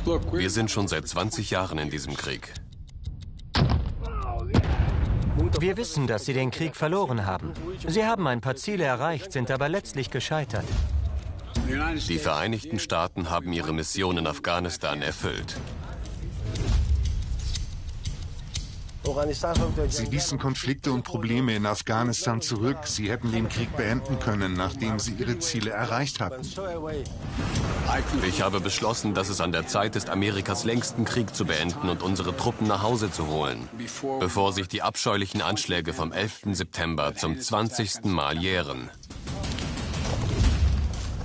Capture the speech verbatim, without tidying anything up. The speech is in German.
Wir sind schon seit zwanzig Jahren in diesem Krieg. Wir wissen, dass Sie den Krieg verloren haben. Sie haben ein paar Ziele erreicht, sind aber letztlich gescheitert. Die Vereinigten Staaten haben ihre Mission in Afghanistan erfüllt. Sie ließen Konflikte und Probleme in Afghanistan zurück. Sie hätten den Krieg beenden können, nachdem sie ihre Ziele erreicht hatten. Ich habe beschlossen, dass es an der Zeit ist, Amerikas längsten Krieg zu beenden und unsere Truppen nach Hause zu holen, bevor sich die abscheulichen Anschläge vom elften September zum zwanzigsten Mal jähren.